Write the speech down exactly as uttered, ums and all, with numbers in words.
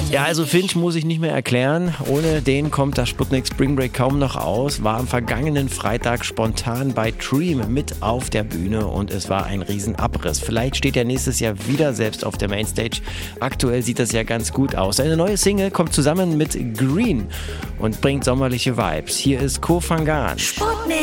Ja, also Finch muss ich nicht mehr erklären. Ohne den kommt das Sputnik Spring Break kaum noch aus. War am vergangenen Freitag spontan bei Dream mit auf der Bühne und es war ein Riesenabriss. Vielleicht steht er nächstes Jahr wieder selbst auf der Mainstage. Aktuell sieht das ja ganz gut aus. Eine neue Single kommt zusammen mit Green und bringt sommerliche Vibes. Hier ist Koh Phangan.